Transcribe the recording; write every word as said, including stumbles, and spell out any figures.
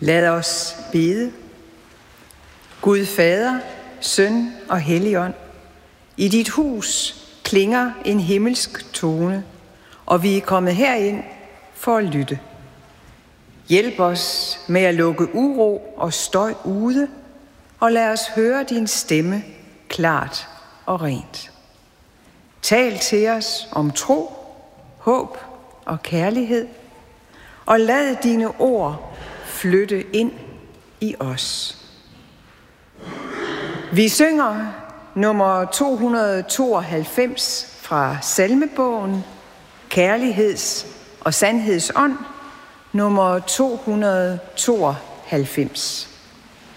Lad os bede. Gud Fader, Søn og Helligånd, i dit hus klinger en himmelsk tone, og vi er kommet herind for at lytte. Hjælp os med at lukke uro og støj ude, og lad os høre din stemme klart og rent. Tal til os om tro, håb og kærlighed, og lad dine ord flytte ind i os. Vi synger nummer to hundrede og tooghalvfems fra salmebogen, Kærligheds- og sandhedsånd, nummer to hundrede og tooghalvfems.